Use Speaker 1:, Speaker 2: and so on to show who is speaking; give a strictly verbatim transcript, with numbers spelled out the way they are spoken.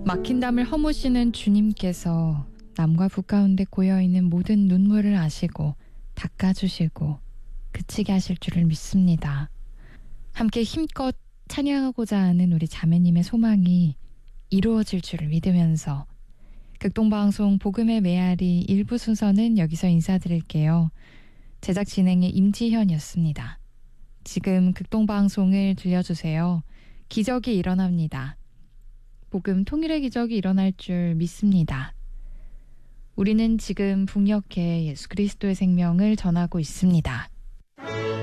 Speaker 1: 막힌 담을 허무시는 주님께서 남과 북 가운데 고여있는 모든 눈물을 아시고 닦아주시고 그치게 하실 줄을 믿습니다. 함께 힘껏 찬양하고자 하는 우리 자매님의 소망이 이루어질 줄을 믿으면서 극동방송 복음의 메아리 일부 순서는 여기서 인사드릴게요. 제작 진행의 임지현이었습니다. 지금 극동방송을 들려주세요. 기적이 일어납니다. 복음 통일의 기적이 일어날 줄 믿습니다. 우리는 지금 북녘에 예수 그리스도의 생명을 전하고 있습니다.